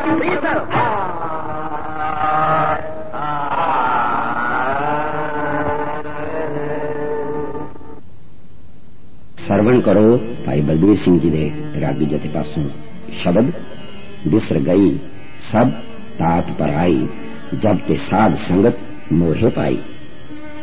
ਸਰਵਣ ਕਰੋ ਭਾਈ ਬਲਬੀਰ ਸਿੰਘ ਜੀ ਦੇ ਰਾਗੀ ਜਥੇ ਪਾਸੋਂ ਸ਼ਬਦ। ਬਿਸਰ ਗਈ ਸਭ ਤਾਤ ਪਰ ਆਈ, ਜਬ ਤੇ ਸਾਧ ਸੰਗਤ ਮੋਹੇ ਪਾਈ।